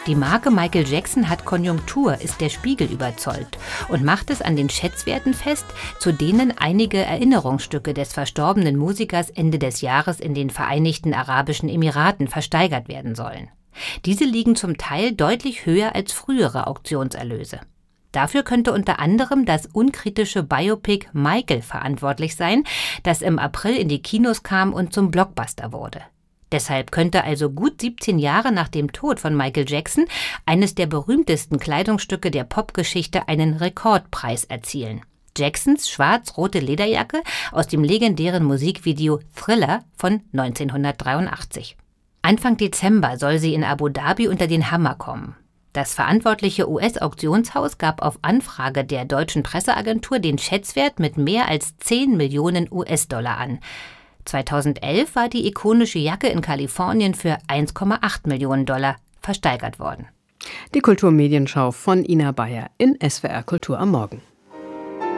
Die Marke Michael Jackson hat Konjunktur, ist der Spiegel überzeugt und macht es an den Schätzwerten fest, zu denen einige Erinnerungsstücke des verstorbenen Musikers Ende des Jahres in den Vereinigten Arabischen Emiraten versteigert werden sollen. Diese liegen zum Teil deutlich höher als frühere Auktionserlöse. Dafür könnte unter anderem das unkritische Biopic Michael verantwortlich sein, das im April in die Kinos kam und zum Blockbuster wurde. Deshalb könnte also gut 17 Jahre nach dem Tod von Michael Jackson eines der berühmtesten Kleidungsstücke der Popgeschichte einen Rekordpreis erzielen. Jacksons schwarz-rote Lederjacke aus dem legendären Musikvideo Thriller von 1983. Anfang Dezember soll sie in Abu Dhabi unter den Hammer kommen. Das verantwortliche US-Auktionshaus gab auf Anfrage der deutschen Presseagentur den Schätzwert mit mehr als 10 Millionen US-Dollar an. 2011 war die ikonische Jacke in Kalifornien für 1,8 Millionen Dollar versteigert worden. Die Kulturmedienschau von Ina Bayer in SWR Kultur am Morgen.